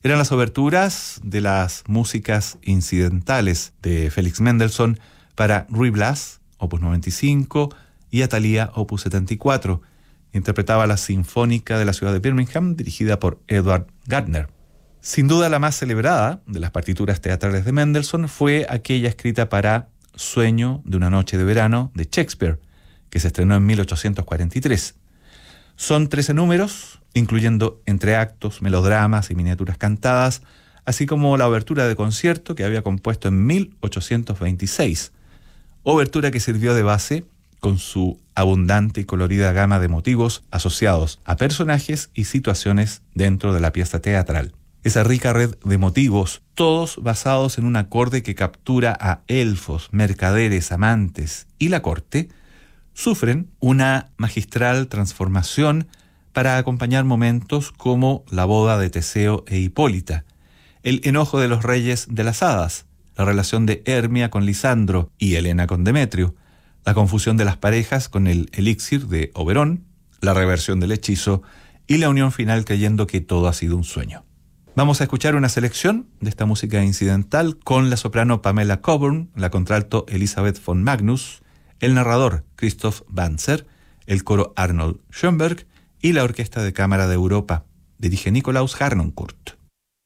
Eran las oberturas de las músicas incidentales de Félix Mendelssohn para Ruy Blas, opus 95, y Athalia, opus 74. Interpretaba la Sinfónica de la ciudad de Birmingham, dirigida por Edward Gardner. Sin duda la más celebrada de las partituras teatrales de Mendelssohn fue aquella escrita para Sueño de una noche de verano de Shakespeare, que se estrenó en 1843. Son 13 números, incluyendo entreactos, melodramas y miniaturas cantadas, así como la obertura de concierto que había compuesto en 1826, obertura que sirvió de base con su abundante y colorida gama de motivos asociados a personajes y situaciones dentro de la pieza teatral. Esa rica red de motivos, todos basados en un acorde que captura a elfos, mercaderes, amantes y la corte, sufren una magistral transformación para acompañar momentos como la boda de Teseo e Hipólita, el enojo de los reyes de las hadas, la relación de Hermia con Lisandro y Helena con Demetrio, la confusión de las parejas con el elixir de Oberón, la reversión del hechizo y la unión final creyendo que todo ha sido un sueño. Vamos a escuchar una selección de esta música incidental con la soprano Pamela Coburn, la contralto Elisabeth von Magnus, el narrador Christoph Banzer, el coro Arnold Schoenberg y la Orquesta de Cámara de Europa. Dirige Nikolaus Harnoncourt.